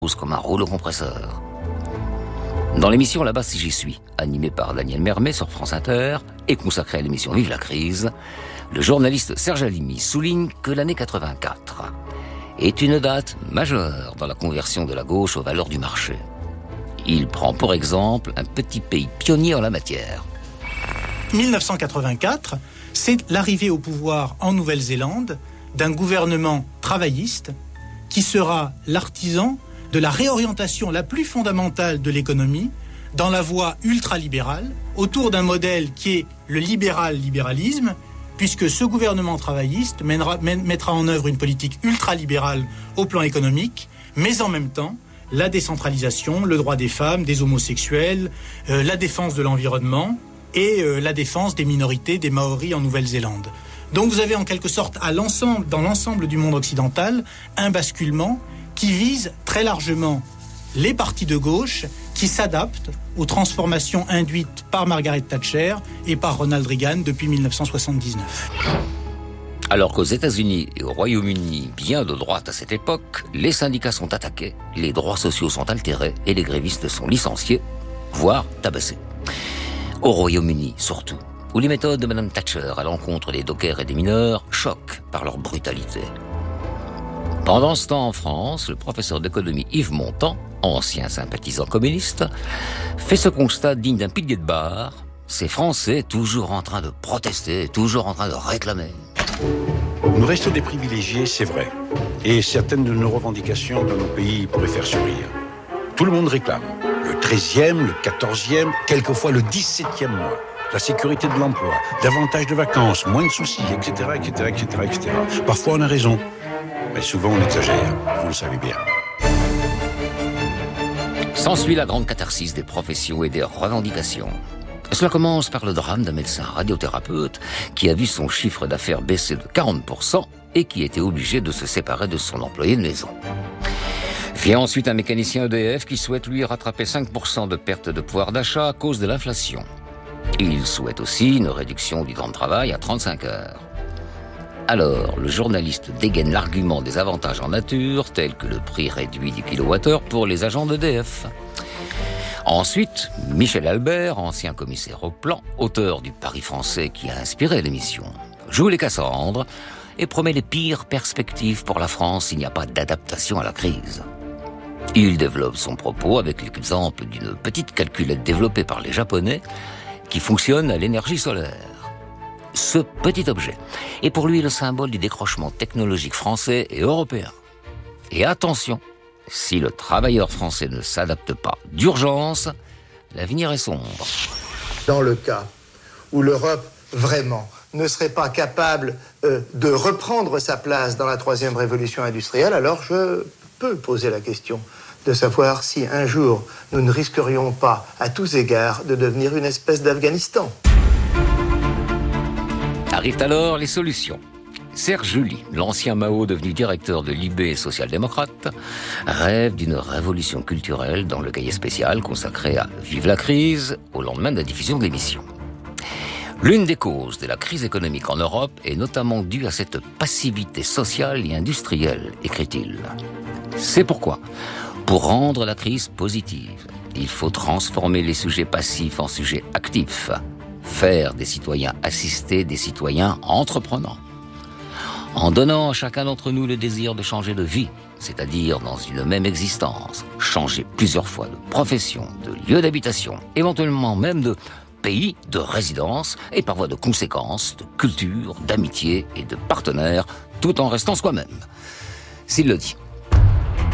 comme un rouleau compresseur. Dans l'émission Là-bas si j'y suis, animée par Daniel Mermet sur France Inter et consacrée à l'émission Vive la crise, le journaliste Serge Halimi souligne que l'année 84 est une date majeure dans la conversion de la gauche aux valeurs du marché. Il prend pour exemple un petit pays pionnier en la matière. 1984, c'est l'arrivée au pouvoir en Nouvelle-Zélande d'un gouvernement travailliste qui sera l'artisan de la réorientation la plus fondamentale de l'économie dans la voie ultralibérale, autour d'un modèle qui est le libéralisme, puisque ce gouvernement travailliste mettra en œuvre une politique ultralibérale au plan économique, mais en même temps, la décentralisation, le droit des femmes, des homosexuels, la défense de l'environnement et la défense des minorités, des Maoris en Nouvelle-Zélande. Donc vous avez en quelque sorte, dans l'ensemble du monde occidental, un basculement qui vise très largement les partis de gauche qui s'adaptent aux transformations induites par Margaret Thatcher et par Ronald Reagan depuis 1979. Alors qu'aux États-Unis et au Royaume-Uni, bien de droite à cette époque, les syndicats sont attaqués, les droits sociaux sont altérés et les grévistes sont licenciés, voire tabassés. Au Royaume-Uni surtout, où les méthodes de Mme Thatcher à l'encontre des dockers et des mineurs choquent par leur brutalité. Pendant ce temps en France, le professeur d'économie Yves Montand, ancien sympathisant communiste, fait ce constat digne d'un pilier de bar: ces Français toujours en train de protester, toujours en train de réclamer. Nous restons des privilégiés, c'est vrai. Et certaines de nos revendications dans nos pays pourraient faire sourire. Tout le monde réclame. Le 13e, le 14e, quelquefois le 17e mois. La sécurité de l'emploi, davantage de vacances, moins de soucis, etc., etc., etc., etc. Parfois on a raison, mais souvent on exagère, vous le savez bien. S'ensuit la grande catharsis des professions et des revendications. Cela commence par le drame d'un médecin radiothérapeute qui a vu son chiffre d'affaires baisser de 40% et qui était obligé de se séparer de son employé de maison. Vient ensuite un mécanicien EDF qui souhaite lui rattraper 5% de perte de pouvoir d'achat à cause de l'inflation. Il souhaite aussi une réduction du temps de travail à 35 heures. Alors, le journaliste dégaine l'argument des avantages en nature, tels que le prix réduit du kilowattheure pour les agents d'EDF. Ensuite, Michel Albert, ancien commissaire au plan, auteur du Paris français qui a inspiré l'émission, joue les Cassandres et promet les pires perspectives pour la France s'il n'y a pas d'adaptation à la crise. Il développe son propos avec l'exemple d'une petite calculette développée par les Japonais qui fonctionne à l'énergie solaire. Ce petit objet est pour lui le symbole du décrochement technologique français et européen. Et attention, si le travailleur français ne s'adapte pas d'urgence, l'avenir est sombre. Dans le cas où l'Europe, vraiment, ne serait pas capable de reprendre sa place dans la troisième révolution industrielle, alors je peux poser la question de savoir si un jour nous ne risquerions pas, à tous égards, de devenir une espèce d'Afghanistan. Arrivent alors les solutions. Serge July, l'ancien Mao devenu directeur de l'IB et social-démocrate, rêve d'une révolution culturelle dans le cahier spécial consacré à Vive la crise au lendemain de la diffusion de l'émission. L'une des causes de la crise économique en Europe est notamment due à cette passivité sociale et industrielle, écrit-il. C'est pourquoi, pour rendre la crise positive, il faut transformer les sujets passifs en sujets actifs, faire des citoyens assistés des citoyens entreprenants. En donnant à chacun d'entre nous le désir de changer de vie, c'est-à-dire dans une même existence, changer plusieurs fois de profession, de lieu d'habitation, éventuellement même de pays, de résidence, et par voie de conséquence, de culture, d'amitié et de partenaires, tout en restant soi-même. S'il le dit.